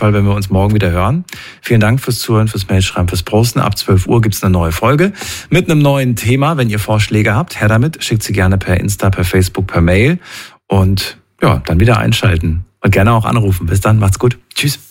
Fall, wenn wir uns morgen wieder hören. Vielen Dank fürs Zuhören, fürs Mailschreiben, fürs Posten. Ab 12 Uhr gibt's eine neue Folge mit einem neuen Thema. Wenn ihr Vorschläge habt, her damit. Schickt sie gerne per Insta, per Facebook, per Mail. Und ja, dann wieder einschalten. Und gerne auch anrufen. Bis dann, macht's gut. Tschüss.